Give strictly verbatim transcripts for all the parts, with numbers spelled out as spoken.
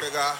Pega.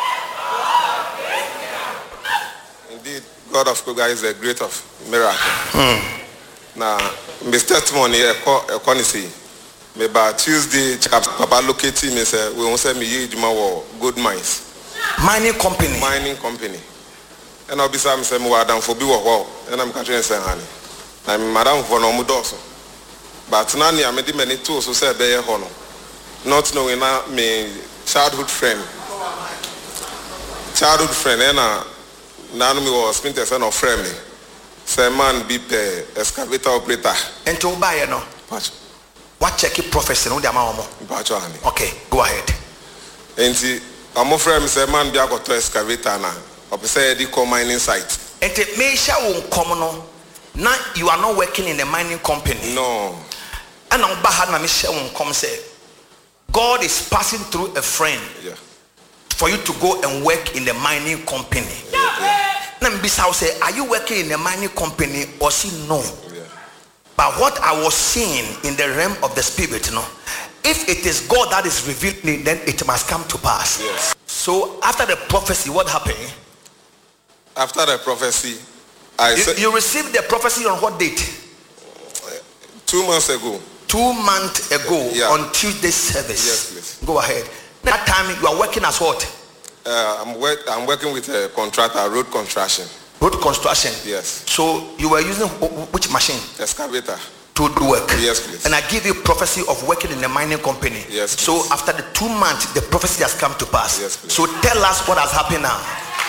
Indeed, God of Pega is a great of miracle. Hmm. Now, Mister Testimony, a conisi. Maybe Tuesday, Papa located me say we won't send me age more good mines. Mining company. Mining company. And I'll be some say more than for be wow. And I'm catching say honey. I'm madam for no mudoso. But nani I made many tools so say be hono. Not knowing na me childhood friend. Childhood friend and na na me was spent as an friend me. Say man be pe excavator operator. And to buy no. Patch. What check it profession no the amount. Patch honey. Okay, go ahead. And see I'm friend me say man be got to excavator na. Up say the coal mining site. And te me sha won come no. Now you are not working in a mining company. No. And on Baha na me sha won come say God is passing through a friend. Yeah. For you to go and work in the mining company. Now me say, are you working in a mining company or she no? Yeah. But what I was seeing in the realm of the spirit, you know, if it is God that is revealing, then it must come to pass. Yes. So after the prophecy, what happened? After the prophecy, I You, said you received the prophecy on what date? two months ago. Two months ago, Yeah. on Tuesday service. Yes, please. Go ahead. That time you are working as what? Uh, I'm work. I'm working with a contractor, road construction. Road construction. Yes. So you were using wh- which machine Excavator. to do work? Yes, please. And I give you prophecy of working in a mining company. Yes, So please. after the two months, the prophecy has come to pass. Yes, please. So tell us what has happened now.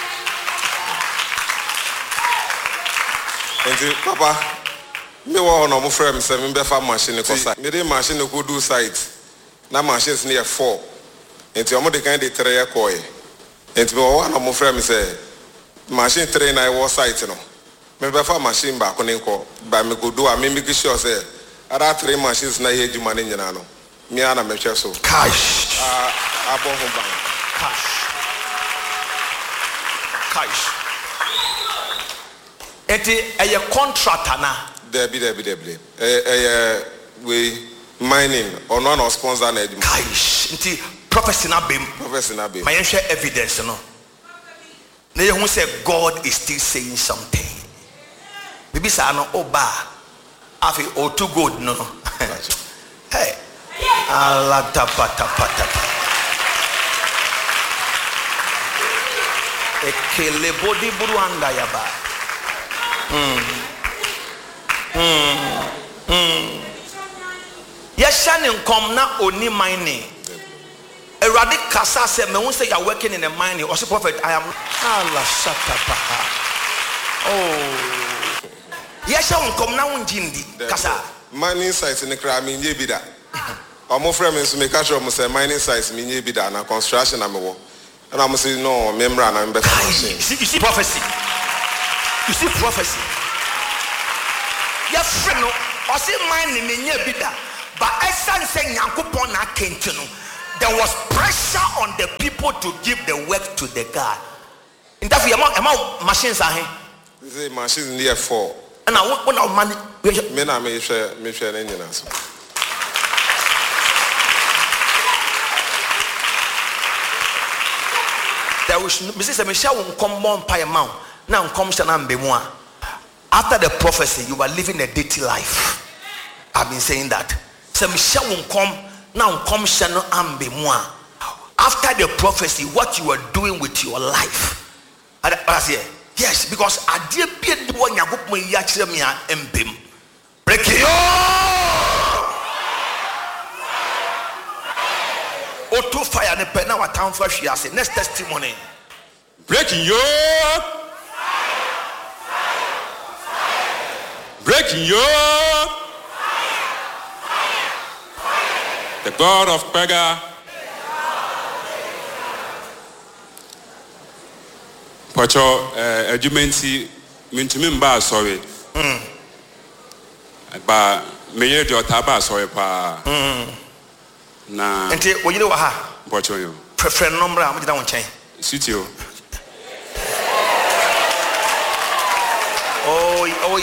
And the, Papa, me wa on my friend say me be fa machine ko site. Me dey machine ko do site. Na machines near four. And the omo dey kind dey three koi. And me wa on my friend say machine three na was site no. Me be fa machine ba ko nko. Ba me go do a me make sure say other three machines na ye juma ne nyina no. Me ana me hwe so. Cash. Ah, abo ho ban. Cash. Cash. Eti a contractor na. Debi debi debi. Eh eh we mining or non or sponsor na edum. Cash. Enti prophecy na bem. Prophecy na be. My share evidence no. Na you say God is still saying something. Bibi sa no oba. Afi o too good no. Hey. Allah tapata pata. Ekele body buruanda yaba. Mm. Mm. Mm. Yeshanin come na oni mining. Eradi kasa say me won say you are working in a mining or say prophet I am Allah shata oh Yeshanin come na won jindi kasa Mining sites in the crime in Yebida. Our friends make a sure say mining sites in Yebida and construction am wo. And I'm saying no, member and I'm better. You see, you see prophecy. You see prophecy. Your friend, or say mining in Yebida, but I stand saying Yankupon na kentino. There was pressure on the people to give the work to the God. In that way, amount machines are here. This is machines near four. And I want our money. Men are me share me share engine as. There was Missus Michelle won't come on by amount. Now comes to Nambemoa. After the prophecy, you are living a dirty life. I've been saying that. So Michelle won't come now come Shano Ambemoa. After the prophecy, what you are doing with your life. Yes, because I did be the one you put me yachimia empim. Break it. Oh, to fire the pen now town for she has next testimony. Breaking yoke. Breaking yoke. The God of Pega. Pacho, eh, Jumenti, Mintumin Bar, sorry. But Mayor Jotaba, sorry, pa. Na. And what you know, ha, Pacho, you. prefer number, I'm going to change. Sitio. Oh, oh,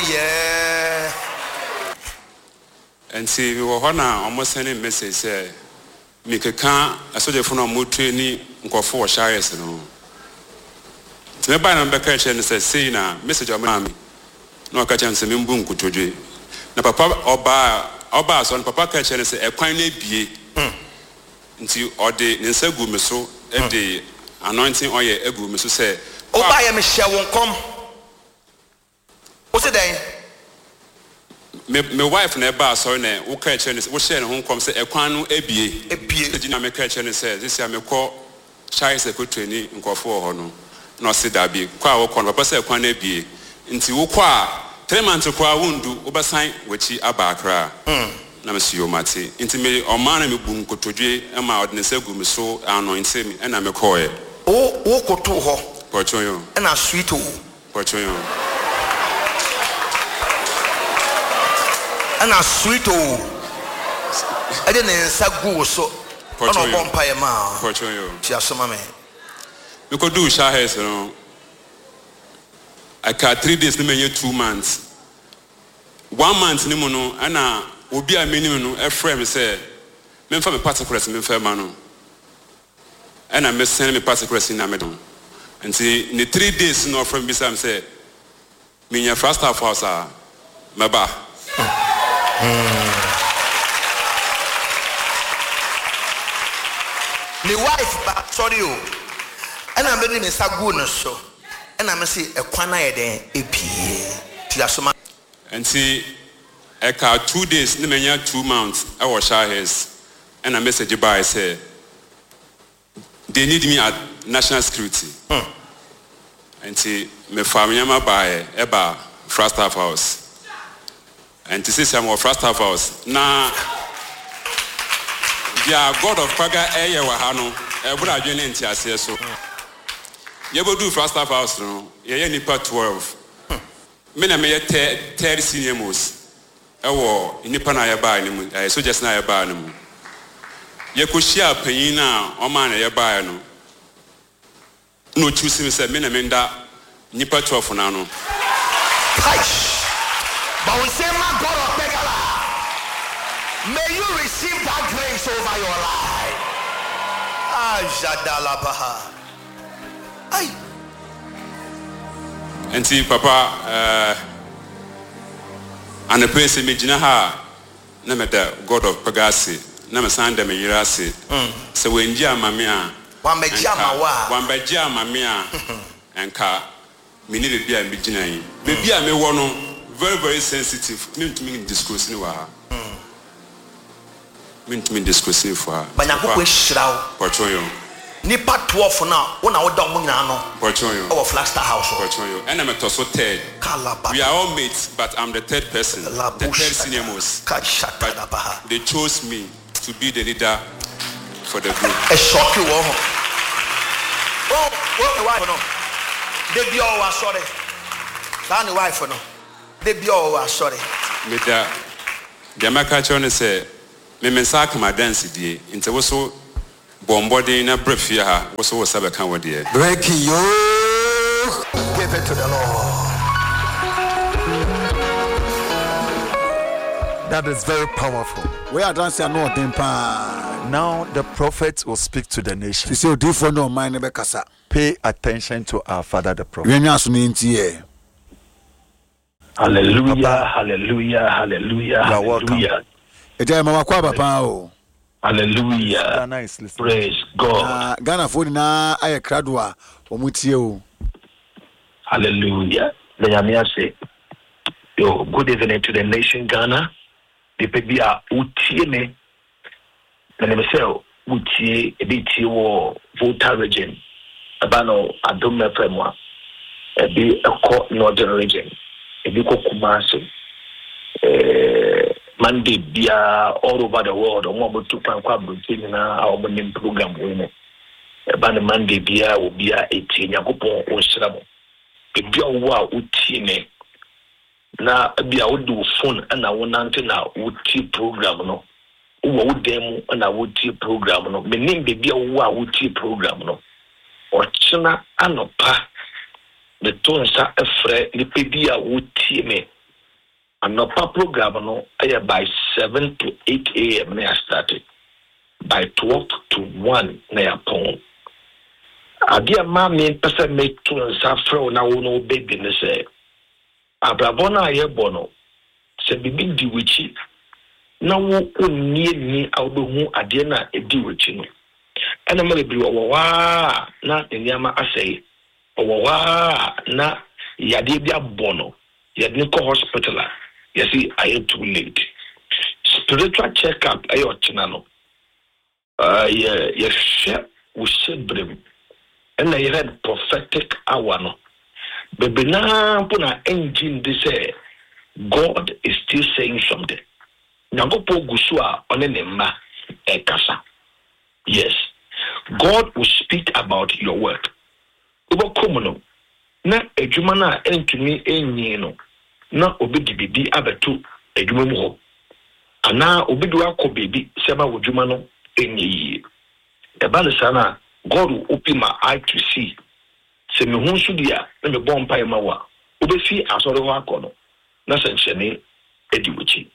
yeah. And see, we were almost sending message, say, Mikeka asojefo no mo training nkofo wo shares no. Me ba na be ka che ne say say na message o ma me. No ka che se me mbu nkotodwe. Na papa oba oba so papa ka che ne say ekwan na bie. Nti ode ne nsa gu me so e de anointing oil egu me so say oba ye me hye won kom. O se den me me wife na ba so na wo ka che ne wo share ne ho kom say ekwan no ebie ebie e na me ka che ne say this ya me call chai se ko training nkofo ho no no se da bi kwa wo kon papa say ekwan na ebie nti wo kwa three months kwa wundu wo besan wachi aba akra na me siyo mate nti me o ma na me bu nkotodwe e ma ordinance gu me so anointing me e na me call e o wo koto ho pochoyo e na sweet o pochoyo and a sweet oh I didn't say go so on a vampire man just some man we could do shares no I got three days me two months one month ni mo no ana obi a me ni no e frame say me fa me particulars me fa ma no ana me send me particulars na me don nti ni three days no frame bi say say me nya first half house a me ba the wife ba sorry o and I'm ready me sa go no so and I'm say e kwana ye den epie ti asoma and see I car two days ni menya two months I was shy his and a message by say they need me at national security hmm. and see me family ma by eba first half house and to say some of first half house na dia God of Paga eye wa ha no e bura adwene nti ase so ye bodu first half house no ye ye nipa twelve me na me ye third senior most e wo nipa na ye ba ni mu e so just na ye ba ni mu ye ko hia panyin na o ma na ye ba no no choose me say me na me nda nipa twelve na no but we say my God of Begala, may you receive that grace over your life. Ah, Jadala Baha. Ay. And see, Papa, uh, and the place in Mijinaha, Namada, God of Pagasi, Namasanda Mirasi. So when Jia Mamia, one by Jama, one by Jia Mamia, and Ka, me need to be a Mijinai. Maybe I may want very, very sensitive. Mean to me discourse in wa. Mean to me discourse in for her. But now, who is Shroud? Portoyo. Nipa twelve for now. One hour down Munano. Portoyo. Our Flagstaff house. Portoyo. And I'm a tosso third. We are all mates, but I'm the third person. The third senior most. But they chose me to be the leader for the group. A shock you all. Oh, what wife no? They be all was sorry. That's the wife no. They be all was sorry. With the Jamaica Chone say, me mensa kama dance die. Inte wo so bombodi na brefia ha. Wo so wo sabe kan wo die. Break you. Give it to the Lord. That is very powerful. We are dancing no tempa. Now the prophets will speak to the nation. Say different no mind be kasa. Pay attention to our father the prophet. We nyaso ni ntie. Hallelujah, Papa. Hallelujah, hallelujah, hallelujah. Eja mama kwa papa o. Hallelujah. Ghana is listening. Praise God. Uh, Ghana phone na aye kradwa omutie o. Hallelujah. Lenyamia say, yo, good evening to the nation Ghana. People be a utie me. Na me say utie ebiti wo voter region. Abano adom na femwa. Ebi eko northern region. Ebi ko Kumasi. Eh Monday bia all over the world omo botu pan kwa Britain na omo nim program we ne. Eba ne Monday bia obi a eti Yakopon o shramo. Ebi owo a utie ne. Na bia wo do phone na wo nante na utie program no. Wo wo dem na wo tie program no. Me nim bia wo a utie program no. Ochina anopa the tonsa efre ni pedia utie me. Anopa program no by seven to eight a m I started. by twelve to one na yapon adia ma me pese me to nsa frɛ na wo no baby ne sɛ abrabɔ na ye bono se bibi di wichi na wo onnie ni awbehu ade na edi wichi no ana ma bi wo wa na nniama asɛe wo wa na yade bi abono yade ko hospital a yesi aye too late spiritual check-up ayo tina no uh ye ye share wo shebrem and I had prophetic hour no bebe na puna engine they say God is still saying something nyagopo gusua one ne ma e kasa yes God will speak about your work ubo komuno na edwuma na entumi enyi no na obidi bibi abeto edwuma mu ho ana obidu akọ baby sema wodwuma no enyi e ba sana God will open my eye to see se me hu so dia na me bon pai ma wa obefi asore ho akọ no na senchene edi wuchi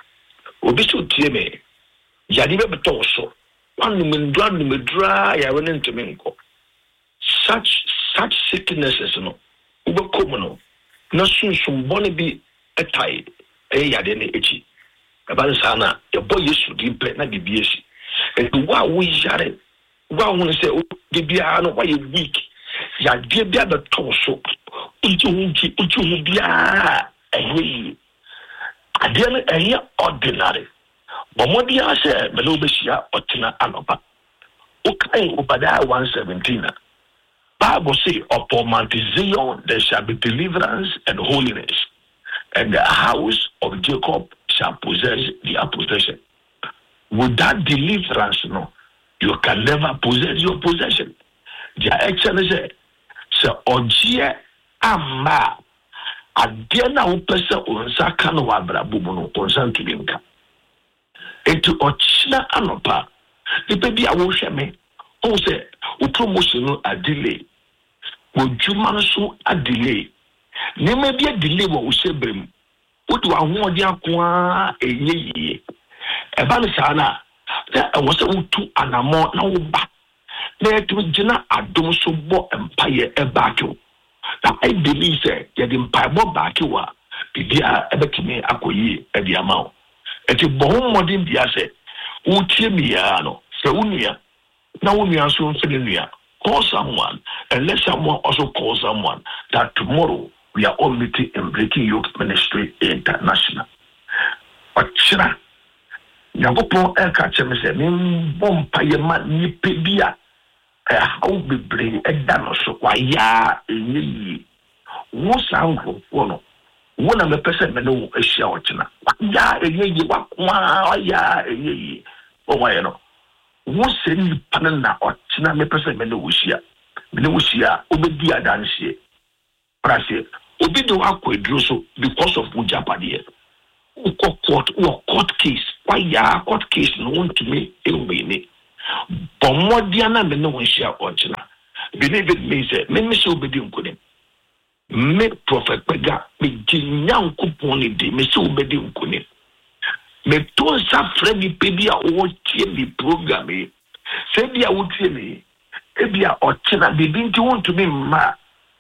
obi so tie me yade be beto so wan me ndra me dra ya we ntumi nko such such sicknesses no ubekom no na sunsun bone bi etai e yade ne echi eba sana e boy Yesu di pe na bibi esi e wa wo yare wa wo se o de bia no wa ye weak ya de bia be to so uju uju uju bia eyi ade no eyi ordinary bomodi ase me lo be sia otina anoba o kai Obadiah one seventeen Bible say upon Mount Zion there shall be deliverance and holiness, and the house of Jacob shall possess their possession. With that deliverance, no, you can never possess your possession. The excellency, so Ojie Ama Adiana upesa unsa kano wabra bubuno unsa tulimka. Eti ochina anopa, ipebi awoshe me. O say o promotion a delay o dwuma so a delay ne ma bi a delay wo sebrem o do ahodi akoa enye yi e ba le sana na e wo se o tu anamo na wo ba na to gina adom so bo empire e baako na I believe say ye the empire bo baako wa bibia e betime akoyi e di amawo e ti bo modern bia se o tie mi ya no se unia now we are so familiar. Call someone and let someone also call someone that tomorrow we are all meeting in Breaking Yoke Ministry International. Ochira Nyagopo e ka cheme se me bom paye ma ni pebia e how be bring e da no so kwa ya enyi wo sango wono wona me pese me no ehia ochina ya enyi wa kwa ya enyi o wa ye no wo se ni panana ochina me pese me no wuhia me no wuhia obedi adanse prase obi do akwadru so because of ujapade o court o court case why ya court case no want to me e me bomodia na me no wuhia ochina believe it me say me me so obedi nkune me prophet pega me jinyan kupon ni de me so obedi nkune me to sa fredi pedia o tie bi program e se bia wo tie me e bia o tina be bi nti want to be ma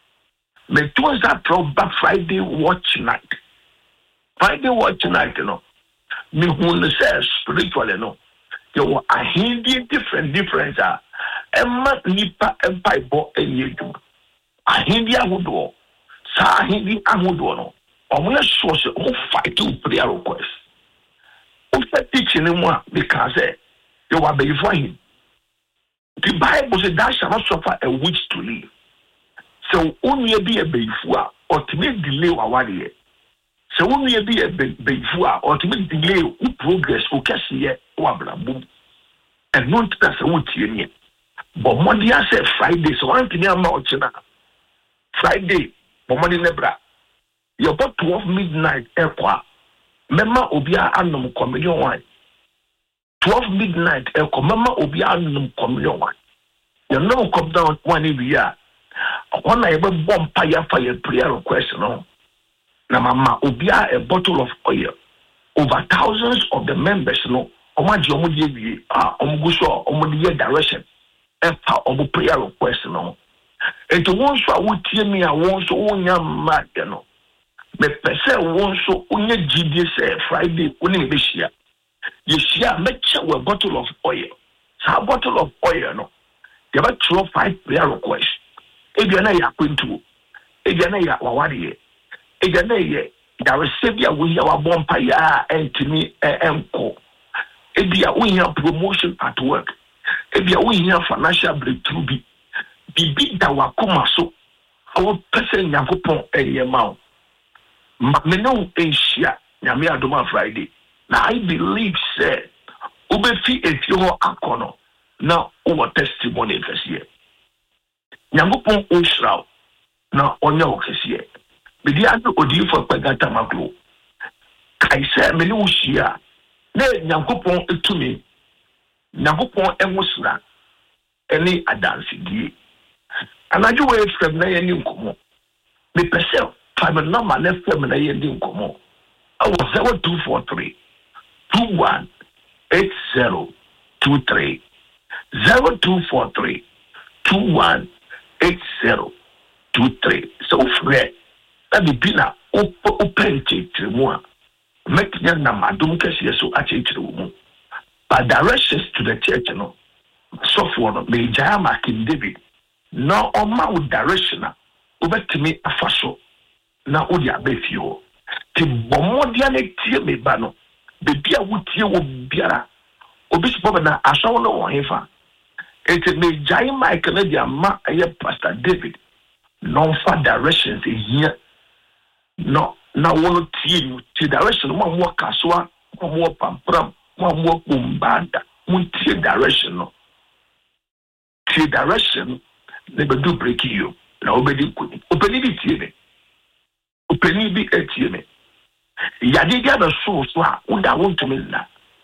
me to sa pro back Friday watch night Friday watch night no me hu say spiritually no you are hiding different difference ah emma nipa empire bo enyedu ahindi ahodo sa ahindi ahodo no omo na so so o fight to prayer request o fa teaching mu a because you are before him. The Bible says that shall not suffer a witch to live. So only be a before ultimate delay or one year. So only be a before ultimate delay who progress who can see or boom. And not that's a wood union. But Monday I said Friday, so I'm thinking about China. Friday, but Monday nebra. You about twelve midnight airqua. Mema obia anum communion wine. twelve midnight eko mema obia anum communion wine. You know come down one year. When I ever bomb fire fire prayer request no. Na mama obia a bottle of oil. Over thousands of the members no omaji omudi ewie ah omuguso omudi direction efa omu prayer request no ento won so a wotie me a won so wonya mad no me pese won so wonya gidi say Friday oni be hia ye hia me che a bottle of oil sa bottle of oil no you have throw five prayer requests ebia na ya kwentu ebia na ya wawade ebia na ye there is sebia we ya wa bompa ya entimi enko ebia we ya promotion at work ebia we ya financial breakthrough bi bibi da wakoma so our person yakopon eyema me no enhia nyame adoma Friday na I believe say obefi efio ho akono na our testimony kesiye nyangopon osraw na onya okesiye bidi ado odi for pagata maklo kaise me no hia na nyangopon etumi nyangopon enwosra eni adansidi anaju we from na yeni nkomo me pese five number na from na yeni nkomo I was zero two four three two one eight zero two three zero two four three two one eight zero two three so free that be bina open church make them na madum kesi so a church mu but directions to the church no so for no me jama King David no oma with direction obetimi afaso na odi abefio ti bomodia na tie me ba no bebi a wotie wo biara obisi bobe na asawo no won hefa ete me jai Mike na dia ma aye Pastor David non for directions here no na wono tie you tie direction mo mo kasoa mo mo pampram mo mo kumbanda mo tie direction no tie direction ne be do break you na obedi ku obedi bi tie me obedi bi etie me yade dia be so so a unda won to me na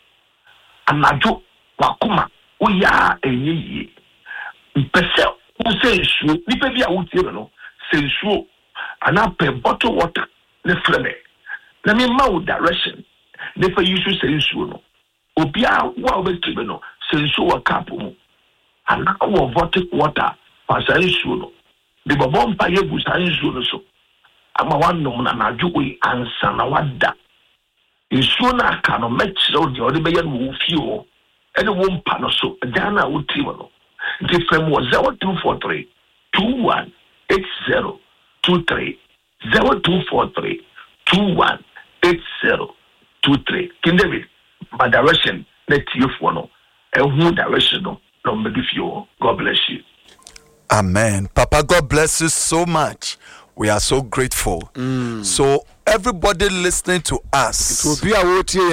anajo wakoma oya eyiyi mpese wo se nsuo nipa bi a wotie no se nsuo ana pe bottle water ne freme na me ma wo direction ne fa use se nsuo no obia wa obetube no se nsuo wa cup mu ana wo bottle water pa se nsuo no de bobo mpa ye bu sa nsuo no so ama wanom na nadwo we ansa na wada nsuo na aka no mechiro de ode be ye no wo fio ene wo mpa no so dana wo ti wo no the frame was zero two four three two one eight zero two three zero two four three two one eight zero two three King David my direction let you for no and who direction no no me give you God bless you. Amen. Papa, God bless you so much. We are so grateful. Mm. So everybody listening to us, it will be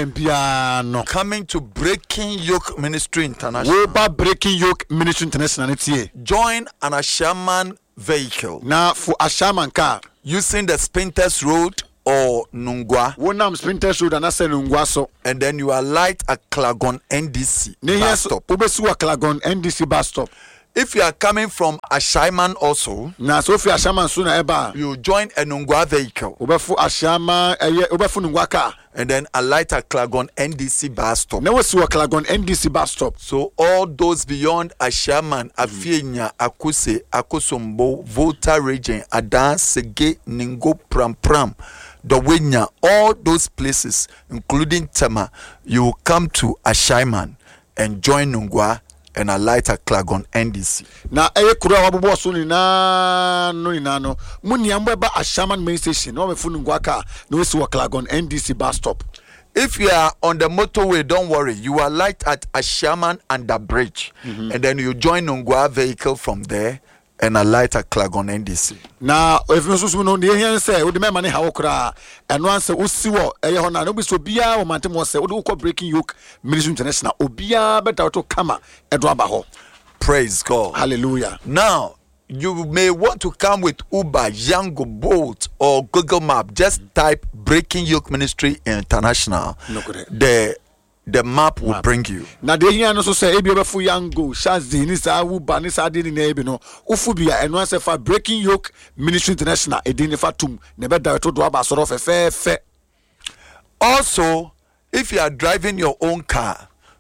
a no. coming to Breaking Yoke Ministry International. Breaking Yoke Ministry International. Join an Ashaman vehicle. Now for Ashaman car using the Spinters Road or Nungwa. One name Spinters Road and I say Nungwa so. And then you alight at Klagon N D C bus stop. Obesu Klagon N D C bus stop. If you are coming from Ashaiman also, na so fi Ashaiman suna eba, you join a Nungwa vehicle. Obefu Ashaiman, eye obefu Nungwa car, and then alight at Klagon N D C bus stop. Na wesi wa Klagon N D C bus stop. So all those beyond Ashaiman, Afienya, Akuse, Akosombo, Volta region, Adan, Sege, Ningo, Pram Pram, Dowenya, all those places, including Tema, you will come to Ashaiman and join Nungwa and a lighter Klagon N D C. Na eye kura wabubo so ni na no ni na no muni ambo ba Ashaman main station no me funu ngwaka no wesi wa Klagon N D C bus stop. If you are on the motorway, don't worry, you are light at Ashaman under bridge, mm-hmm. and then you join Nungwa vehicle from there and a light at Klagon N D C. Na if you so no dey here say we dey me mane ha wokra eno anse osiwo eye ho na no bi so bia o mante mo say we dey Breaking Yoke Ministry International obia beta to kama edo aba ho. Praise God. Hallelujah. Now you may want to come with Uber, Yango, Bolt, or Google Map. Just type Breaking Yoke Ministry International. No, the the map will map. bring you. Na de here no so say ebi obefu Yango, Shazi ni sa Uber ni sa de ni ebi no. Ufu bia eno say fa Breaking Yoke Ministry International e de fa tum ne be da to do aba soro fe fe fe. Also, if you are driving your own car,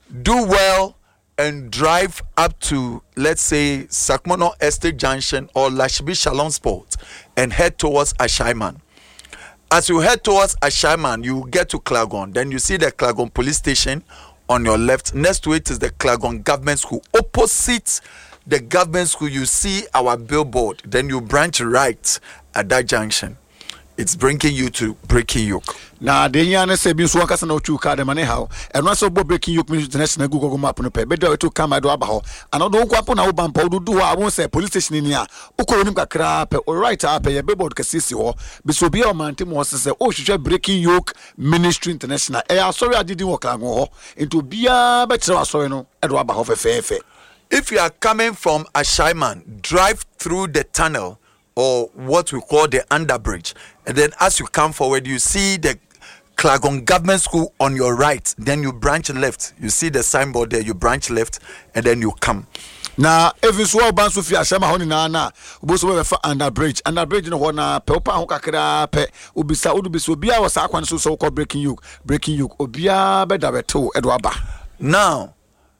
do well and drive up to, let's say, Sakmono Estate Junction or Lashibi Shalom Sport and head towards Ashaiman. As you head towards Ashaiman, you get to Klagon. Then you see the Klagon police station on your left. Next to it is the Klagon Government School. Opposite the government school, you see our billboard. Then you branch right at that junction. It's bringing you to Breaking Yoke. Na de yana se bi so akasa na ochu ka de mane hawo eno so bo Breaking Yoke international Google map no pe be do to come do aba ho ana do nkwapo na wo bampa do do a won say police station ni a ukoro nim kakra pe o right up ye billboard kasisi ho bi so bi o mante mo se o hwehwe Breaking Yoke Ministry International e asori adidi wo kan ho into bia be kire asori no e do aba ho fefefe. If you are coming from Ashaiman, drive through the tunnel or what we call the underbridge, and then as you come forward, you see the Klagon Government School on your right. Then you branch left. You see the signboard there. You branch left, and then you come. Na even so ban so fi Ashaiman ho ni na na obo so be fa underbridge underbridge no ho na pe opa ho kakra pe obisa odu biso bia was akwan so so called Breaking Yoke Breaking Yoke obia be da beto edo aba. Now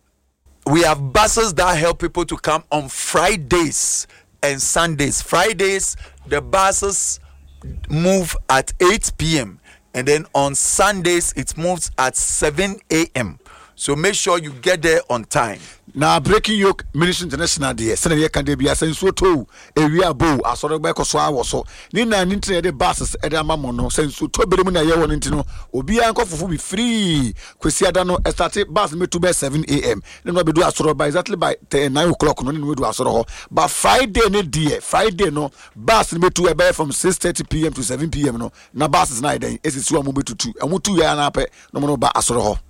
we have buses that help people to come on Fridays and Sundays. Fridays, the buses move at eight p.m. and then on Sundays, it moves at seven a.m. So make sure you get there on time. Na Breaking Yoke Ministry International de se na ye kan de bia senso to ewia bo asoro be koso awoso ni na ni ntre de buses e de amamo no senso to bere mu na ye won ntino obi an kofufu be free kwesi ada no start bus me to be seven a.m. ni no be do asoro by exactly by nine o'clock no ni no do asoro ho but Friday ne die Friday no bus me to be from six thirty p.m. to seven p.m. no na buses na den esisi wa mo be tutu e mo tu ya na pe no mo no ba asoro ho.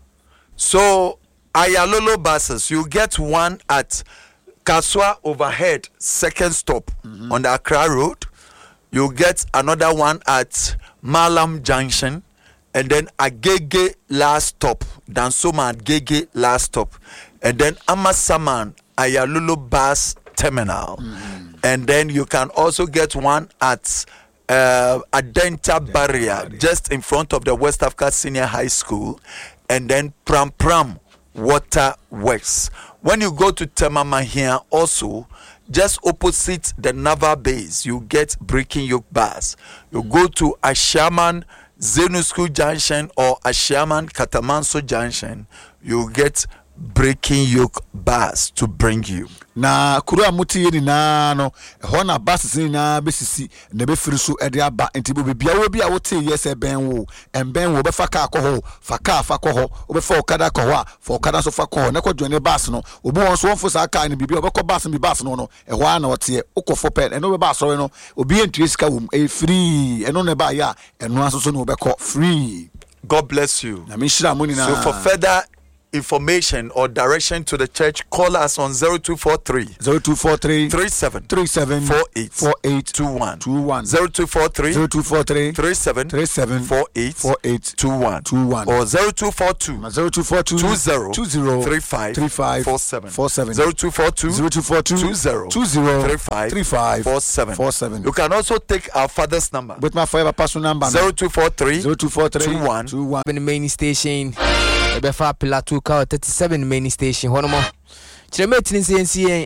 So Ayalolo buses, you get one at Kaswa Overhead, second stop mm-hmm. on the Accra Road. You get another one at Malam Junction, and then Agege last stop, Dansoma Agege last stop, and then Amasaman Ayalolo bus terminal. Mm-hmm. And then you can also get one at uh, Adenta Barrier, just in front of the West Africa Senior High School, and then Pram Pram Water Works. When you go to Temama here, also just opposite the Naval base, you get Breaking Yoke bus. You go to Ashaiman Zenu School Junction or Ashaiman Katamanso Junction, you get Breaking Yoke bus to bring you. Na kuru amuti ye ni na no ho na buses ni na besisi na be firi so e de aba enti bo bia wo bia wo te yes e ben wo en ben wo be fa ka ko ho fa ka fa ko ho wo be fa okada ko ho a fa okada so fa ko ho na ko dwane bus no obi won so won fo sa ka ni bibia wo be ko bus mi bus no no e ho ana wo te ukofo pe e no be bus so no obi entue sika wo e free e no ne ba ya e no aso so no be ko free. God bless you. Na me shira mo ni na. So for further information or direction to the church, call us on zero two four three zero two four three three seven three seven four eight four eight two one two one zero two four three zero two four three three seven three seven four eight four eight two one two one or zero two four two zero two four two two zero two zero three five three five four seven four seven zero two four two zero two four two two zero two zero three five three five four seven four seven. You can also take our father's number with my forever personal number zero two four three zero two four three two one two one. The main station ebefa Pilato ka thirty-seven main station hono mo kire metin C N C